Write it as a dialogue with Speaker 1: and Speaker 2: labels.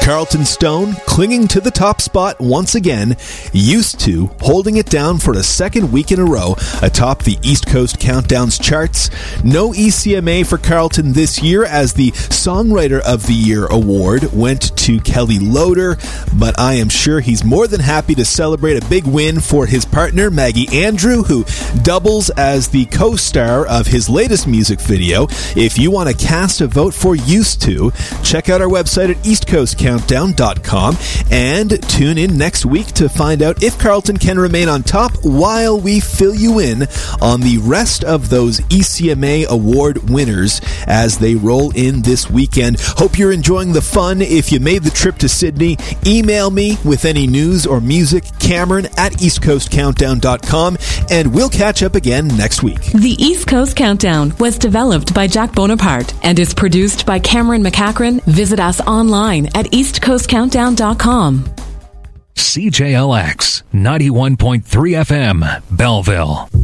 Speaker 1: Carlton Stone clinging to the top spot once again, Used To holding it down for a second week in a row atop the East Coast Countdown's charts. No ECMA for Carlton this year, as the Songwriter of the Year award went to Kelly Loader, but I am sure he's more than happy to celebrate a big win for his partner Maggie Andrew, who doubles as the co-star of his latest music video. If you want to cast a vote for Used To, check out our website at eastcoastcountdown.com and tune in next week to find out if Carlton can remain on top while we fill you in on the rest of those ECMA award winners as they roll in this weekend. Hope you're enjoying the fun. If you made the trip to Sydney, email me with any news or music, Cameron at eastcoastcountdown.com, and we'll catch up again next week.
Speaker 2: The East Coast Countdown was developed by Jack Bonaparte and is produced by Cameron McCachran. Visit us online at eastcoastcountdown.com.
Speaker 3: CJLX 91.3 FM, Belleville.